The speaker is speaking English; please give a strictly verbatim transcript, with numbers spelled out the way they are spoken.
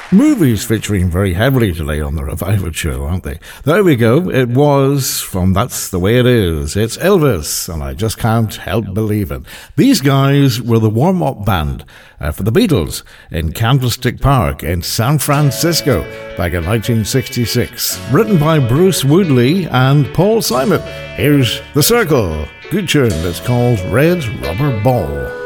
Movies featuring very heavily today on the Revival Show, aren't they? There we go. It was from That's the Way It Is. It's Elvis, and I just can't help believing. These guys were the warm-up band uh, for the Beatles in Candlestick Park in San Francisco back in nineteen sixty-six. Written by Bruce Woodley and Paul Simon. Here's The Circle. Good tune. It's called Red Rubber Ball.